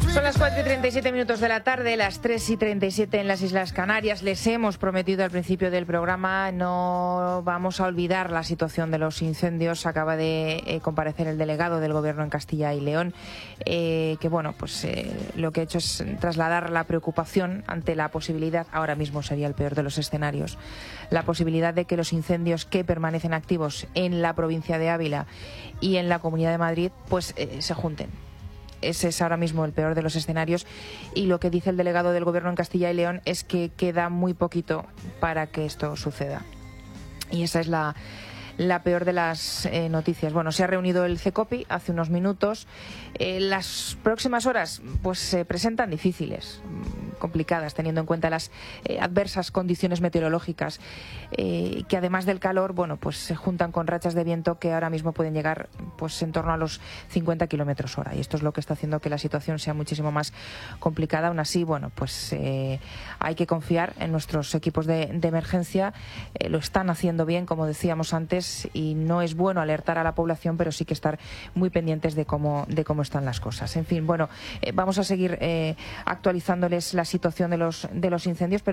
Son las 4:37 de la tarde, las 3:37 en las Islas Canarias. Les hemos prometido al principio del programa, no vamos a olvidar la situación de los incendios. Acaba de comparecer el delegado del Gobierno en Castilla y León, lo que ha hecho es trasladar la preocupación ante la posibilidad, ahora mismo sería el peor de los escenarios, la posibilidad de que los incendios que permanecen activos en la provincia de Ávila y en la Comunidad de Madrid se junten. Ese es ahora mismo el peor de los escenarios, y lo que dice el delegado del Gobierno en Castilla y León es que queda muy poquito para que esto suceda. Y esa es la peor de las noticias. Bueno, se ha reunido el CECOPI hace unos minutos. Las próximas horas se presentan difíciles, complicadas, teniendo en cuenta las adversas condiciones meteorológicas que, además del calor, se juntan con rachas de viento que ahora mismo pueden llegar en torno a los 50 kilómetros hora, y esto es lo que está haciendo que la situación sea muchísimo más complicada. Aún así, hay que confiar en nuestros equipos de emergencia. Lo están haciendo bien, como decíamos antes, y no es bueno alertar a la población, pero sí que estar muy pendientes de cómo están las cosas. En fin, vamos a seguir actualizándoles la situación de los incendios.